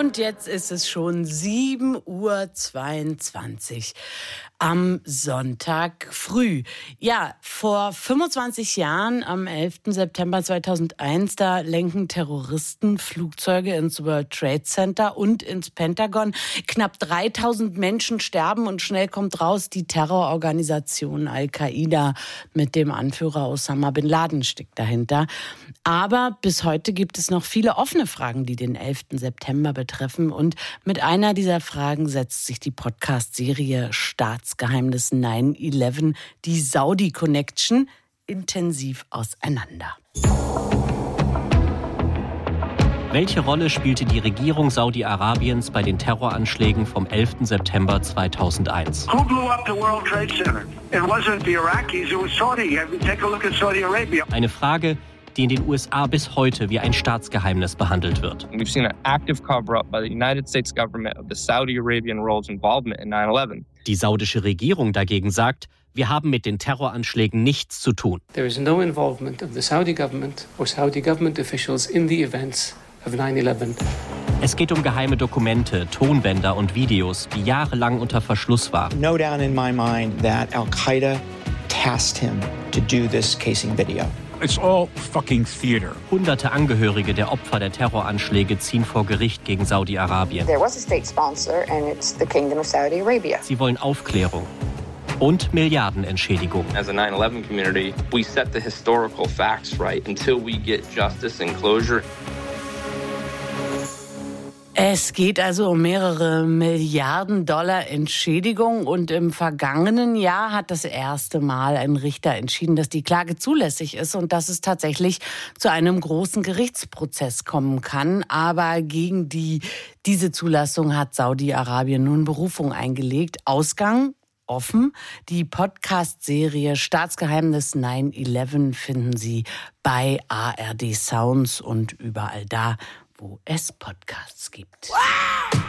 Und jetzt ist es schon 7:22 Uhr am Sonntag früh. Ja, vor 25 Jahren, am 11. September 2001, da lenken Terroristen Flugzeuge ins World Trade Center und ins Pentagon. Knapp 3000 Menschen sterben und schnell kommt raus, die Terrororganisation Al-Qaida mit dem Anführer Osama bin Laden steckt dahinter. Aber bis heute gibt es noch viele offene Fragen, die den 11. September betreffen. Und mit einer dieser Fragen setzt sich die Podcast-Serie Staatsgeheimnis 9/11, die Saudi Connection, intensiv auseinander. Welche Rolle spielte die Regierung Saudi-Arabiens bei den Terroranschlägen vom 11. September 2001? Who blew up the World Trade Center? It wasn't the Iraqis, it was Saudi. Take a look at Saudi Arabia. Eine Frage, die in den USA bis heute wie ein Staatsgeheimnis behandelt wird. We've seen an active cover-up by the United States government of the Saudi Arabian royals' involvement in 9/11. Die saudische Regierung dagegen sagt, wir haben mit den Terroranschlägen nichts zu tun. There is no involvement of the Saudi government or Saudi government officials in the events of 9/11. Es geht um geheime Dokumente, Tonbänder und Videos, die jahrelang unter Verschluss waren. No doubt in my mind that Al-Qaeda tasked him to do this casing video. It's all fucking theater. Hunderte Angehörige der Opfer der Terroranschläge ziehen vor Gericht gegen Saudi-Arabien. There was a state sponsor and it's the Kingdom of Saudi Arabia. Sie wollen Aufklärung und Milliardenentschädigung. As a 9/11 community, we set the historical facts right until we get justice and closure. Es geht also um mehrere Milliarden Dollar Entschädigung und im vergangenen Jahr hat das erste Mal ein Richter entschieden, dass die Klage zulässig ist und dass es tatsächlich zu einem großen Gerichtsprozess kommen kann. Aber gegen diese Zulassung hat Saudi-Arabien nun Berufung eingelegt. Ausgang offen. Die Podcast-Serie Staatsgeheimnis 9/11 finden Sie bei ARD Sounds und überall da, wo es Podcasts gibt.